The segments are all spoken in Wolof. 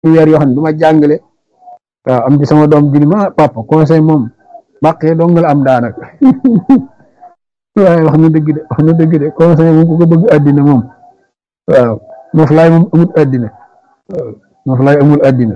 weer yoo xam ne du ma jàngale waaw am ci sama doom ji ni ma papa conseil moom bàqee dong la am daanaka waaye wax na dëgg de wax na dëgg de conseil moom ku ko bëgg àddina moom waaw noflaay moom amul àddina waaw noflaay amul àddina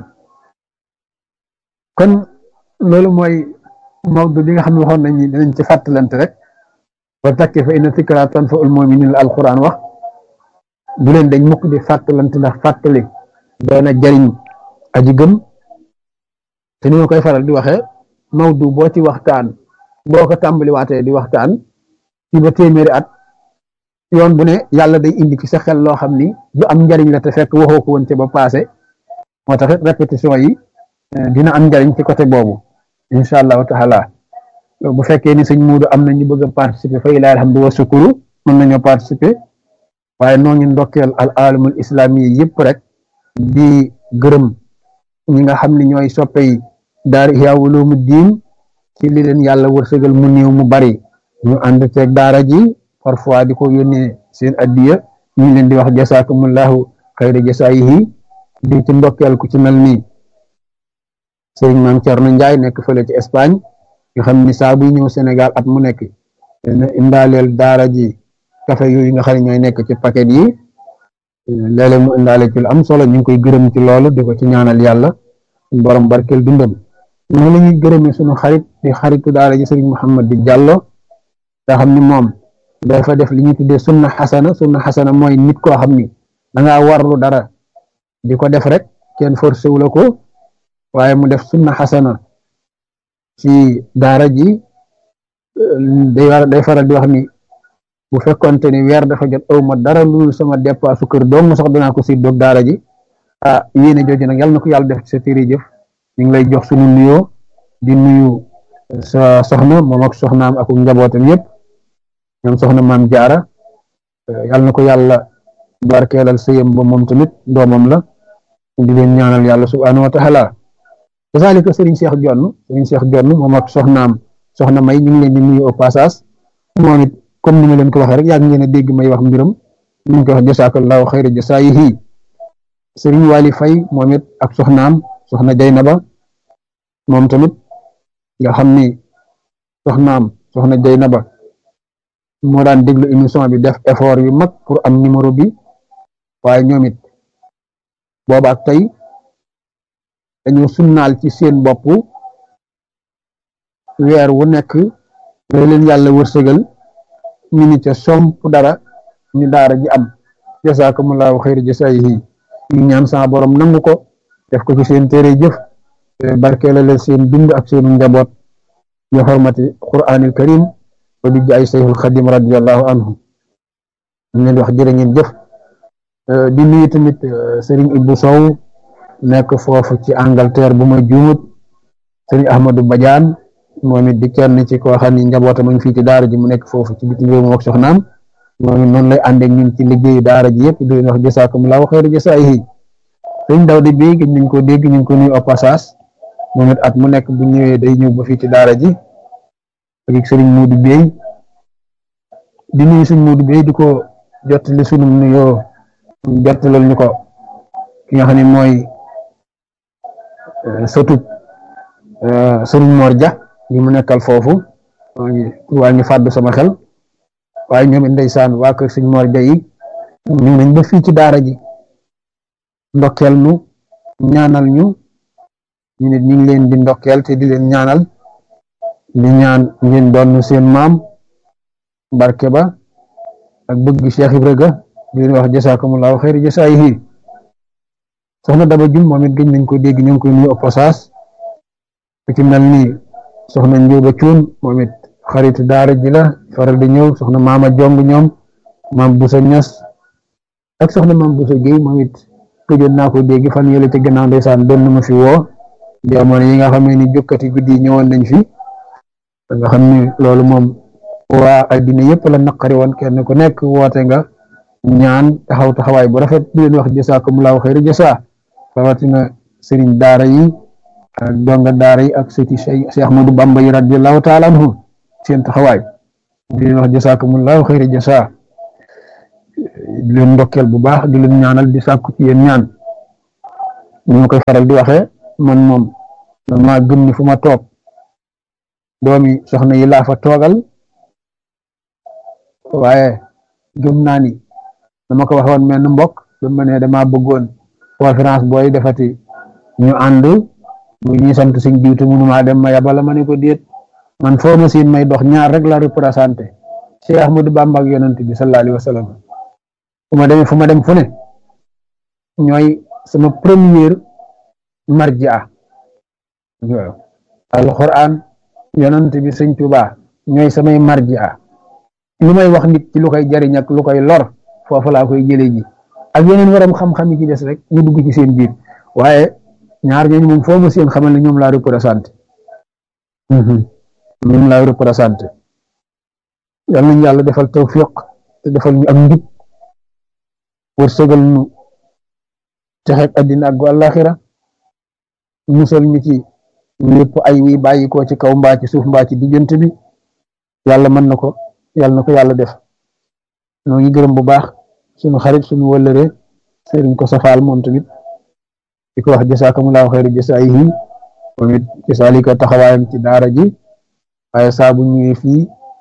kon loolu mooy mawdu bi nga xam ne waxoon nañ ni dinañ ci fàttalante rek wa zakkir fa inna zikraa tanfa'ul mu'miniin la alquran wax bu leen dañ mukk di fàttalante ndax fàttali doona jariñ aji gëm te ni ma koy faral di waxee mawdu boo ci waxtaan boo ko tàmbali waatee di waxtaan ci ba téeméeri at yoon bu ne yàlla day indi ci sa xel loo xam ni lu am njariñ la te fekk waxoo ko woon ca ba passé moo tax répétition yi dina am njariñ ci côté boobu incha allahu taala bu fekkee ni sëñ Muudu am na ñu bëgg a participer fa ilaahi alhamdu wa sukuru mën nañoo participer waaye noo ngi ndokkeel al alamul islami yi yëpp rek di gërëm ñi nga xam ne ñooy soppe yi daara Ihya Ulumuddin ci li leen yàlla wërsëgal mu néew mu bari ñu ànd teeg daara ji parfois di ko yónnee seen addiya ñu ngi leen di wax jasaakumullahu xayra jasaayihi di ci ndokkeel ku ci mel ni sëriñ Maam Cerno Njaay nekk fële ci Espagne nga xam ni saa buy ñëw Sénégal at mu nekk dina indaaleel daara ji café yooyu nga xam ne ñooy nekk ci paquet yi léeg-léeg mu indaale ci lu am solo ñu ngi koy gërëm ci loolu di ko ci ñaanal yàlla borom barkeel dundam noonu la ñuy gërëmee sunu xarit di xaritu daara ji sëriñ Muhammad di Jàllo nga xam ni moom dafa def li ñuy tuddee sunna xasana mooy nit koo xam ni da ngaa warlu dara di ko def rek kenn forcé wu la ko waaye mu def sunna xasana ci daara ji day faral di wax ni bu fekkonte ni weer dafa jot aw ma dara lu sama dépasse su kër doom sax danaa ko si doog daara ji ah yéene jooju nag yàlla na ko yàlla def ci sa téere jëf ñu ngi lay jox sunu nuyoo di nuyu sa soxna moom ak soxnaam ak njabootam yëpp ñoom soxna maam jaara yàlla na ko yàlla barkeelal sëyam ba moom tamit doomam la di leen ñaanal yàlla subhanahu wa taala kasaalika Serigne Cheikh Jonn moom ak soxna May ñu ngi leen di nuyu au passage moom it comme ni ma leen ko waxee rek yàgg ngeen a dégg may wax mbiram ñu ngi koy wax jasaakallahu xayra jasaayihi Serigne Wali Fay moom it ak soxna Jaynaba moom tamit nga xam ni soxna Jaynaba moo daan déglu émission bi def effort yu mag pour am numéro bi waaye ñoom it booba ak tey dañoo sunnaal ci seen bopp weer wu nekk loolu leen yàlla wërsëgal ñu ni ca somp dara ñu daara ji am jasaakumullahu xayra jasaayihi ñu ñaan sa borom nangu ko def ko ci seen téere jëf barkeelal seen dund ak seen njaboot bi xormati quraanil karim wa bi jaay sayxul xadim radiyallahu anhu ñu leen wax jërë ngeen jëf di nuyu tamit Serigne Ibou Sow nekk foofu ci Angleterre bu ma juumut Serigne Ahmadou Badiane moom it di kenn ci koo xam ni njabootam a ngi fii ci daara ji mu nekk foofu ci bitim réew moom ak soxnaam moom it noonu lay ànd ak ñun ci liggéeyu daara ji yëpp di leen wax jasaakumullahu xayra jasaayihi sëñ Dawda Bey gëj nañ ko dégg ñu ngi ko nuyu au passage moom it at mu nekk bu ñëwee day ñëw ba fii ci daara ji ak Serigne Modou Bey di nuyu Serigne Modou Bey di ko jottali sunu nuyoo jottalal ñu ko ki nga xam ne mooy sotub Serigne Mor Dia ñi mu nekkal foofu waa ñu fàddu sama xel waaye ñoom it ndeysaan waa kër Serigne Mor Dia yi ñu nañ ba fii ci daara ji ndokkeel nu ñaanal ñu nit ñu ngi leen di ndokkeel te di leen ñaanal di ñaan ngeen doon seen maam barke ba ak bëgg Cheikh Ibrahima di leen wax jasaakumullahu xayra jasaayihi soxna Daba Jum moom it gëj nañ ko dégg ñu ngi koy nuyu au passage ku ci mel ni soxna Njóoba Cuun moom it xarit daara ji la faral di ñëw soxna Maama Jong ñoom maam Busa Ñas ak soxna maam Busa Géey moom it gëjoon naa ko dégg fan yële ci gannaaw ndeysaan doon na ma fi woo jamono yi nga xam ni jokkati guddi ñëwoon nañ fi nga xam ni loolu moom waa addina yëpp la naqari woon kenn ku nekk woote nga ñaan taxawaay bu rafet di leen wax jasaakumullahu xayra jasaa rawatina sëriñ daara yi ak donga daara yi ak sëti Cheikh Ahmadou Bamba yi radiyallahu taala anhu seen taxawaay di leen wax jasaakumullahu xayra jasaa di leen ndokkeel bu baax di leen ñaanal di sàkku ci yéen ñaan ni ma koy faral di waxee man moom maa gëm ni fu ma toog doomi soxna yi laa fa toogal waaye gëm naa ni dama ko waxoon mel ni mbokk ba ma ne dama bëggoon conférence booy defati ñu ànd bu ñuy sant suñ diw te mënumaa dem ma yabala ma ne ko déet man foo ma siin may dox ñaar rek la représenté Cheikh Ahmadou Bamba ak yonent bi sallallahu alayhi wa sallam fu ma dem fu ne ñooy sama première marjia alquran yonent bi sëñ Tuubaa ñooy samay marjia lu may wax nit ci lu koy jariñ ak lu koy lor foofu laa koy jëlee ji ak yeneen waram xam-xam yi ci des rek ñu dugg ci seen biir waaye ñaar ñooñu moom foo ma seen xamal ne ñoom laa représenté ñoom laa représenté yal nañu yàlla defal tawfiq te defal ñu am njub wërsëgal ñu texeeg àddina ak àllaaxira musal ñu ci lépp ay wi bàyyi ko ci kaw mbaa ci suuf mbaa ci diggante bi yàlla mën na ko yàlla na ko yàlla def noo ngi gërëm bu baax suñu xarit suñu wëllëre sëriñ ko safaal moom tamit di ko wax jasaakumullaahu xayra jasaayihi moom it gisaalika taxawaayam ci daara ji waaye saa bu ñëwee fii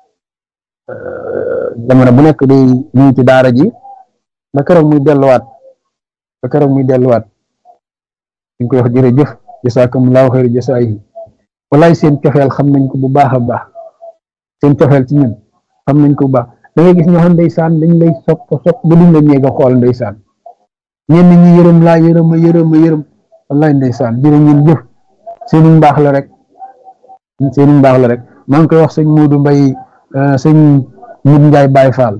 jamono bu nekk day ñëw ci daara ji ba keroog muy delluwaat ñu koy wax jërëjëf jasaakumullaahu xayra jasaayihi wallaay seen cofeel xam nañ ko bu baax a baax seen cofeel ci ñun xam nañ ko bu baax da ngay gis ñoo xam ndeysaan dañ lay sopp ba duñ la ñeeg a xool ndeysaan ñenn ñi yërëm laa yërëm wallaay ndeysaan jërë ngeen jëf seenu mbaax la rek maa ngi koy wax sëñ Modou Mbaye sëñ Mut Njaay Baay Faal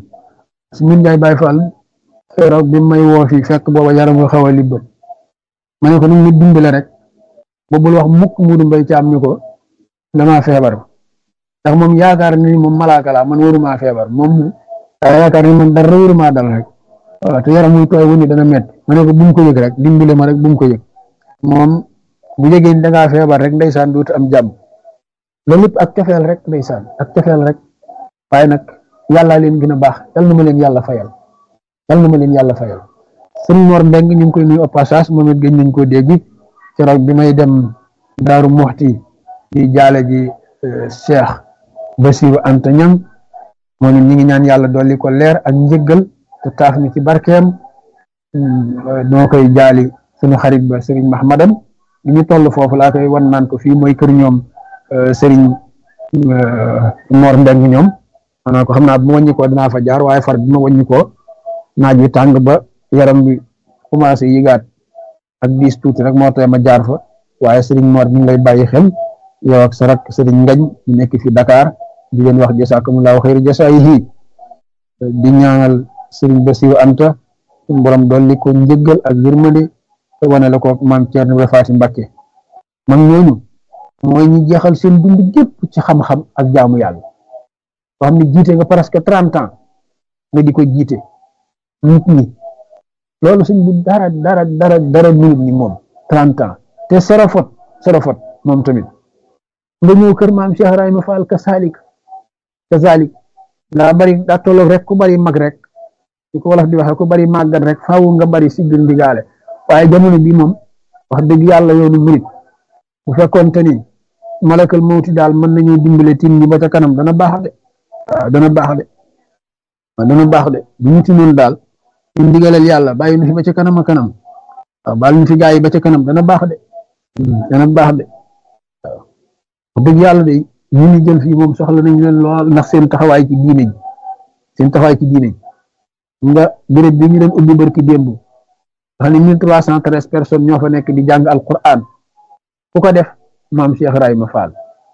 keroog bi may woo fii fekk booba yaram nga xaw a libbat ma ne ko nu mu dimbale rek boobul wax mukk Modou Mbaye Caam ñu ko damaa feebar ndax moom yaakaar ni moom malaaka laa man waruma feebar moom yaakaar ni man dara waruma dal rek waaw te yaram muy tooy wu ni dana metti ma ne ko bu mu ko yëg rek dimbale ma rek bu mu ko yëg moom bu yëgee ni dangaa feebar rek ndeysaan dootu am jàmm loolu lépp ak cofeel rek ndeysaan ak cofeel rek waaye nag yàlla leen gën a baax yal na ma leen yàlla fayal sëñ Mor Mbeng ñu ngi koy nuyu au passage moom it gëj nañ koo dégg keroog bi may dem Daaru Muxti di jaale ji Cheikh Basiru Anta Ñaŋ moo ne ñi ngi ñaan yàlla dolli ko leer ak njëggal te taaf ni ci barkeem doo koy jaali suñu xarit ba Serigne Mahmadan li ñu toll foofu laa koy wan naan ko fii mooy kër ñoom Serigne Mor Mbeng ñoom maanaam ko xam naa bu ma wàññi ko dinaa fa jaar waaye far bi ma wàññi ko naaj wi tàng ba yaram bi commencé yëgaat ak diis tuuti rek moo tax ma jaar fa waaye Serigne Mor ñu ngi lay bàyyi xel yow ak sa rak Serigne Ngañ ñu nekk fi Dakar di leen wax jasaakumullaahu xayra jasaayihi di ñaanal Serigne Bassirou Anta suñu borom dolli ko njëggal ak yërmande te wane la ko maam Thierno Ibrahima Faty Mbacké man ñooñu mooy ñu jeexal seen dund gépp ci xam-xam ak jaamu yàlla boo xam ne jiite nga presque 30 ans nga di ko jiite nit ñi loolu suñ bu dara minute ni moom 30 ans te sarafot moom tamit nga ñëw kër maam Cheikh Ibrahima Fall kazalik daa tolloog rek ku bari mag rek di ko wolof di waxe ku bari màggat rek faaw nga bari siggil ndigaale waaye jamono bi moom wax dëgg yàlla yoonu murit bu fekkoonte ni malakal mawti daal mën nañu dimbale tin ñi ba ca kanam dana baax de bu ñu tinoon daal ñu ndigalal yàlla bàyyi nu fi ba ca kanam a kanam waaw baal ñu fi gaa yi ba ca kanam dana baax de waaw wax dëgg yàlla de ñu ni jël fii moom soxla nañ leen lool ndax seen taxawaay ci diine ji nga béréb bi ñu doon ubbi barki démb xam ne 1313 personnes ñoo fa nekk di jàng alquran ku ko def maam Cheikh Ibrahima Fall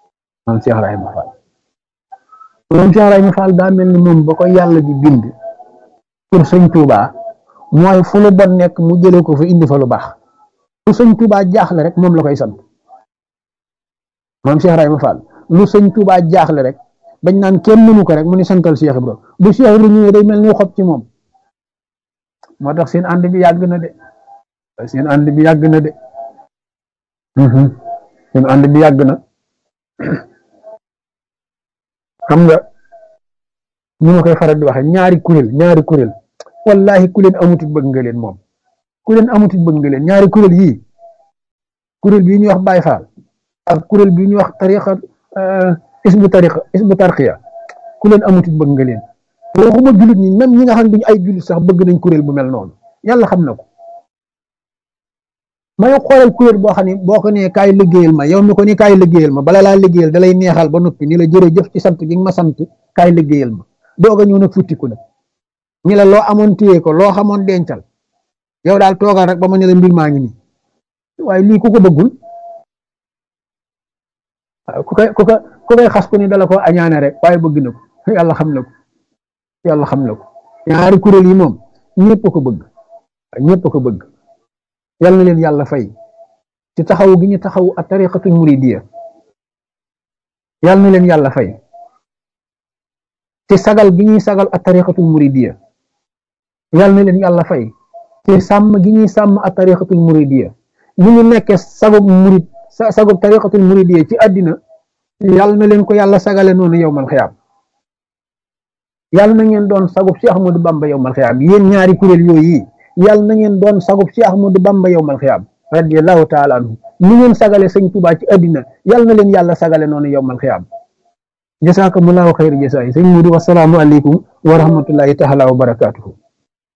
daa mel ni moom ba ko yàlla di bind pour sëñ Touba mooy fu lu bon nekk mu jëlee ko fa indi fa lu baax lu sëñ Touba jaaxle rek moom la koy sant maam Cheikh Ibrahima Fall lu sëñ Touba jaaxle rek bañ naan kenn mënu ko rek mu ni santal Cheikh Ibrahima bu Cheikh Ibrahima ñëwee day mel ni xob ci moom moo tax seen ànd bi yàgg na de seen ànd bi yàgg na xam nga ñu ma koy faral di waxe ñaari kuréel wallahi ku leen amutit bëgg nga leen moom ñaari kuréel yii kuréel bii ñuy wax Baye Fall ak kuréel bii ñuy wax tariqa isbu tarqiya ku leen amutit bëgg nga leen waxuma jullit ñi même ñi nga xam ne duñu ay jullit sax bëgg nañ kuréel bu mel noonu yàlla xam na ko may xoolal kuréel boo xam ne boo ko nee kaay liggéeyal ma yow mi ko ni kaay liggéeyal ma bala laa liggéeyal da lay neexal ba noppi ni la jërëjëf ci sant gi nga ma sant kaay liggéeyal ma doog a ñëw nag futtiku nag ñi la loo amoon téye ko loo xamoon dencal yow daal toogal rek ba ma ne la mbir maa ngi nii waaye lii ku ko bëggul ku koy xas ku ni dala ko añaane rek waaye bëgg na ko yàlla xam na ko yàlla xam na ko ñaari kuréel yi moom ñëpp ko bëgg ñëpp ko bëgg yàlla na leen yàlla fay ci taxaw gi ñu taxaw a tariqatul muridiyya yàlla na leen yàlla fay ci sagal gi ñuy sagal a tariqatul muridiyya yàlla na leen yàlla fay ci sàmm gi ñuy sàmm a tariqatul muridiyya ni ñu nekkee sagub tariqatul muridiyya ci àddina yàlla na leen ko yàlla sagale noonu yowmal xiyaam yàlla na ngeen doon sagub si Ahmadu Bamba yowmal xiyaam yéen ñaari kuréel yooyu yàlla na ngeen doon sagub si Ahmadu Bamba yowmal xiyaam radiyallahu taala anhu ni ngeen sagale sëñ Tuubaa ci àddina yàlla na leen yàlla sagale noonu yowmal xiyaam jasaakumullaahu xayra jasaa sëñ Mudu wasalaamu aleykum wa rahmatullahi taala wa barakaatuhu